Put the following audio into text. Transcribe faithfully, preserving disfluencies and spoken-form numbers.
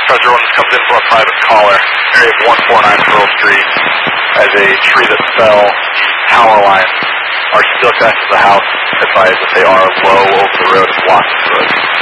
dispatcher one comes in from a private caller, area of one four nine Pearl Street, as a tree that fell, power lines are still connected to the house. Advised that they are low over the road and blocking the road.